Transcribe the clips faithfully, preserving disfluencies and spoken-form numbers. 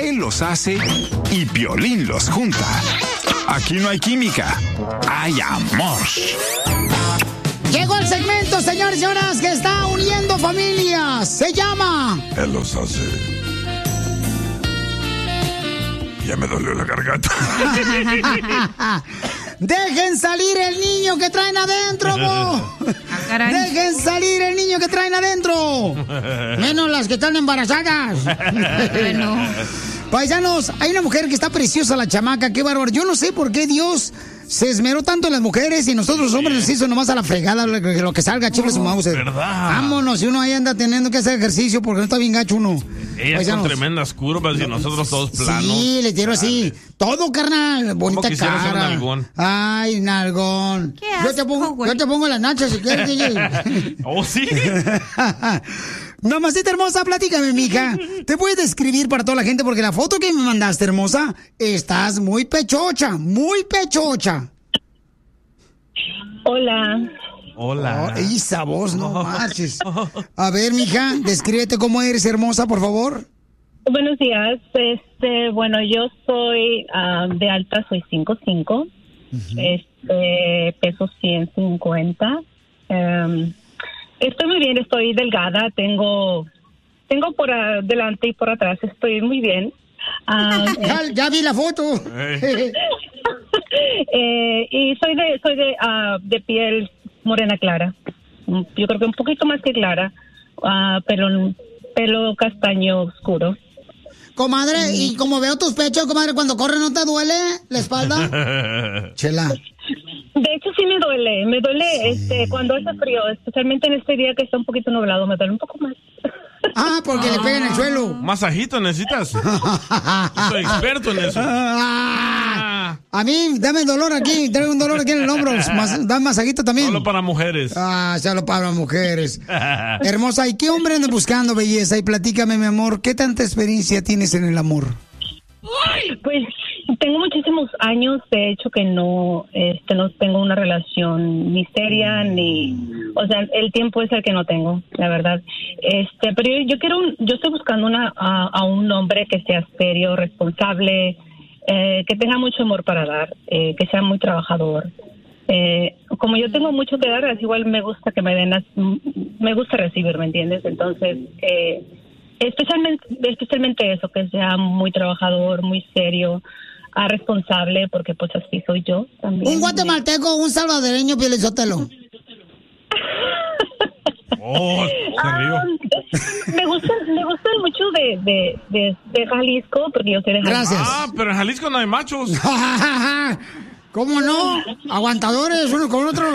Él los hace y Piolín los junta. Aquí no hay química, hay amor. Llegó el segmento, señores y señoras, que está uniendo familias. Se llama... Él los hace. Ya me dolió la garganta. ¡Dejen salir el niño que traen adentro, bo! ¡Dejen salir el niño que traen adentro! Menos las que están embarazadas. Bueno. Paisanos, hay una mujer que está preciosa, la chamaca, qué bárbaro. Yo no sé por qué Dios se esmeró tanto en las mujeres y nosotros los hombres les hizo nomás a la fregada lo que, lo que salga, chifle su mouse. ¿Verdad? Vámonos, y uno ahí anda teniendo que hacer ejercicio porque no está bien gacho uno. Ellas Paisanos. con tremendas curvas y nosotros todos planos. Sí, le tiro así. Todo, carnal. Bonita quisiera ser cara. nalgón? Ay, nalgón. ¿Qué Yo te pongo, asco, yo te pongo las nachas si quieres, D J. ¿Oh, sí? Mamacita hermosa, platícame, mija. ¿Te puedes describir para toda la gente? Porque la foto que me mandaste, hermosa, estás muy pechocha, muy pechocha. Hola. Hola. Oh, esa voz, no marches. A ver, mija, descríbete cómo eres, hermosa, por favor. Buenos días. Este, bueno, yo soy uh, de alta, soy cinco cinco. Uh-huh. Este, peso ciento cincuenta. Um, estoy muy bien, estoy delgada, tengo tengo por adelante y por atrás, estoy muy bien. Uh, ya, ya vi la foto. eh, y soy de soy de uh, de piel morena clara. Yo creo que un poquito más que clara, uh, pero pelo castaño oscuro. Comadre, y como veo tus pechos, comadre, cuando corre, ¿no te duele la espalda? Chela. De hecho, sí me duele. Me duele sí. este cuando hace frío, especialmente en este día que está un poquito nublado, me duele un poco más. Ah, porque ah, le pega en el suelo. ¿Masajito necesitas? Soy experto en eso. Ah, a mí, dame el dolor aquí. Traigo un dolor aquí en el hombro. Mas, dame masajito también. Solo para mujeres. Ah, solo para mujeres. Hermosa, ¿y qué hombre andas buscando, belleza? Y platícame, mi amor, ¿qué tanta experiencia tienes en el amor? Pues tengo muchísimos años, de hecho, que no este no tengo una relación ni seria ni, o sea, el tiempo es el que no tengo, la verdad. Este, pero yo, yo quiero un, yo estoy buscando una a, a un hombre que sea serio, responsable, eh, que tenga mucho amor para dar, eh, que sea muy trabajador. Eh, como yo tengo mucho que dar, es igual me gusta que me den, las, me gusta recibir, ¿me entiendes? Entonces, eh, especialmente especialmente eso, que sea muy trabajador, muy serio, ah, responsable, porque pues así soy yo también. Un guatemalteco, un salvadoreño, Pielizotelo. Oh, se rió. Um, me gustan, me gustan mucho de, de, de, de Jalisco, porque yo soy de Jalisco. Gracias. Ah, pero en Jalisco no hay machos. ¿Cómo no? Aguantadores uno con otro.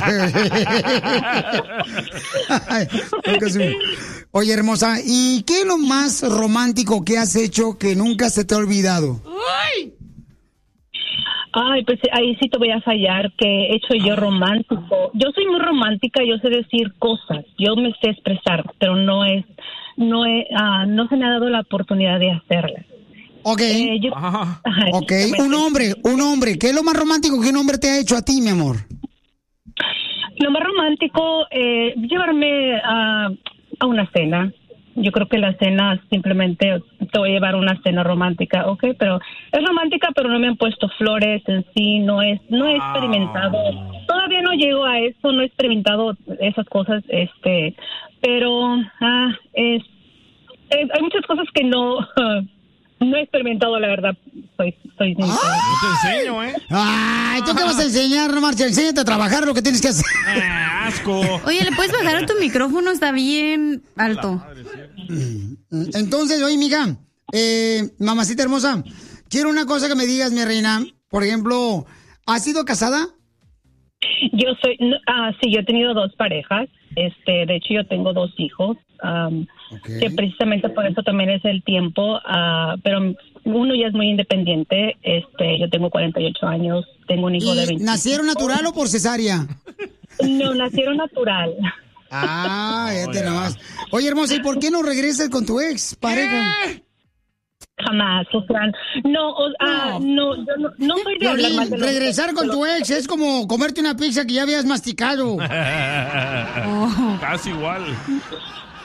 Oye, hermosa, ¿y qué es lo más romántico que has hecho que nunca se te ha olvidado? ¡Ay! Ay, pues ahí sí te voy a fallar, que he hecho yo romántico. Yo soy muy romántica, yo sé decir cosas, yo me sé expresar, pero no es, no es, uh, no se me ha dado la oportunidad de hacerlas. Ok, eh, yo, ajá, ok, un hombre, un hombre, ¿qué es lo más romántico que un hombre te ha hecho a ti, mi amor? Lo más romántico, eh, llevarme a, a una cena. Yo creo que la cena simplemente te voy a llevar a una cena romántica, ok, pero es romántica, pero no me han puesto flores en sí, no es, no he experimentado, todavía no llego a eso, no he experimentado esas cosas, este, pero ah, es, es, hay muchas cosas que no, no he experimentado, la verdad, soy, soy Yo te enseño, ¿eh? Ay, ¿tú qué vas a enseñar, no marcha? Enséñate a trabajar lo que tienes que hacer. Ah, asco. Oye, ¿le puedes bajar a tu micrófono? Está bien alto. Entonces, oye, mija, eh, mamacita hermosa, quiero una cosa que me digas, mi reina. Por ejemplo, ¿has sido casada? Yo soy, ah, sí, yo he tenido dos parejas. Este, de hecho, yo tengo dos hijos. Um, okay. Que precisamente por eso también es el tiempo. Uh, pero uno ya es muy independiente. Este, yo tengo cuarenta y ocho años. Tengo un hijo de veinticinco. ¿Nacieron natural o por cesárea? No, nacieron natural. Ah, fíjate oh, nomás. Oye, hermosa, ¿y por qué no regresas con tu ex pareja? Jamás, o sea, no, o, no. Ah, no, yo no, no soy de hablar más de los regresar con tu ex es como comerte una pizza que ya habías masticado. Oh. Casi igual.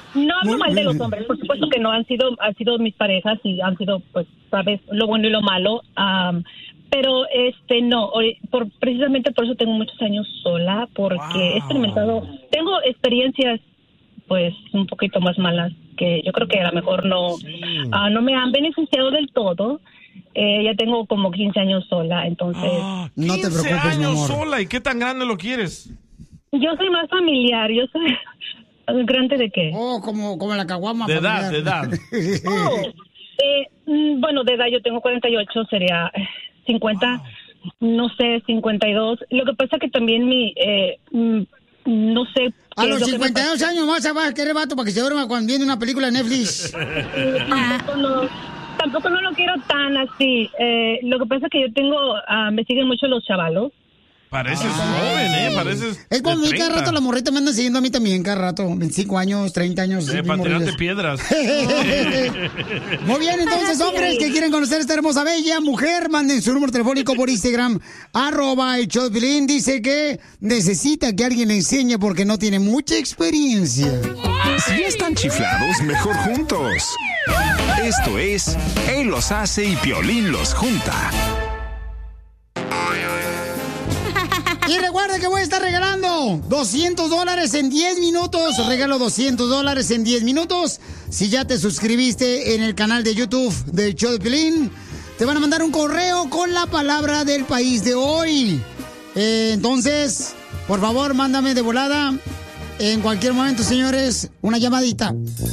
No hablo mal de los hombres, por supuesto que no, han sido han sido mis parejas y han sido, pues, sabes, lo bueno y lo malo, um, pero este no, por, precisamente por eso tengo muchos años sola, porque wow. he experimentado, tengo experiencias pues un poquito más malas, que yo creo que a lo mejor no, sí. uh, no me han beneficiado del todo. Eh, ya tengo como quince años sola, entonces... Oh, no te preocupes, mi amor. quince años sola, ¿y qué tan grande lo quieres? Yo soy más familiar, yo soy... ¿Grande de qué? Oh, como, como la caguama de familiar. edad, de edad. Oh, eh, bueno, de edad yo tengo cuarenta y ocho, sería cincuenta, wow. no sé, cincuenta y dos. Lo que pasa que también mi... Eh, no sé... A los cincuenta y dos años más se va a querer vato para que se duerma cuando viene una película de Netflix. tampoco, no, tampoco no lo quiero tan así. Eh, lo que pasa es que yo tengo... Uh, me siguen mucho los chavalos. Pareces ah, joven, ¿eh? Pareces es como a mí cada rato la morrita me anda siguiendo a mí también cada rato. veinticinco años, treinta años. Eh, para tirarte piedras. Muy bien, entonces, hombres que quieren conocer a esta hermosa bella mujer, manden su número telefónico por Instagram, arroba el show de Piolín. Dice que necesita que alguien le enseñe porque no tiene mucha experiencia. Si ya están chiflados, mejor juntos. Esto es Él los hace y Piolín los junta. Y recuerda que voy a estar regalando doscientos dólares en diez minutos. Regalo doscientos dólares en diez minutos. Si ya te suscribiste en el canal de YouTube del Show de Piolín, te van a mandar un correo con la palabra del país de hoy. Eh, entonces, por favor, mándame de volada. En cualquier momento, señores, una llamadita.